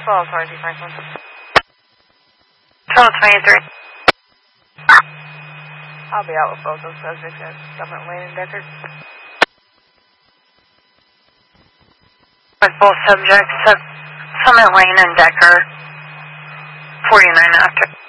12, sorry, Franklin. 1223. I'll be out with both those subjects at Summit Lane and Deckard. With both subjects, Summit Lane and Deckard, 49 after.